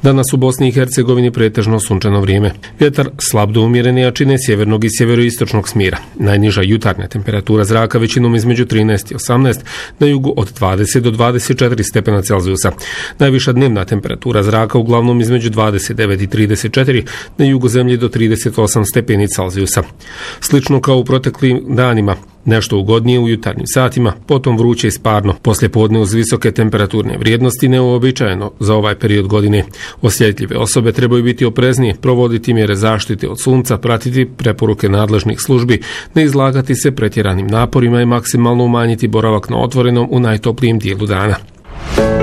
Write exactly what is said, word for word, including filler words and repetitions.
Danas u Bosni i Hercegovini pretežno sunčano vrijeme. Vjetar slab do umjerene jačine sjevernog i sjeveroistočnog smjera. Najniža jutarnja temperatura zraka većinom između trinaest i osamnaest, na jugu od dvadeset do dvadeset četiri stepena Celzijusa. Najviša dnevna temperatura zraka uglavnom između dvadeset devet i trideset četiri, na jugu zemlje do trideset osam stepeni Celzijusa. Slično kao u proteklim danima, nešto ugodnije u jutarnjim satima, potom vruće i sparno, poslije podne uz visoke temperaturne vrijednosti, neuobičajeno za ovaj period godine. Osjetljive osobe trebaju biti opreznije, provoditi mjere zaštite od sunca, pratiti preporuke nadležnih službi, ne izlagati se pretjeranim naporima i maksimalno umanjiti boravak na otvorenom u najtoplijem dijelu dana.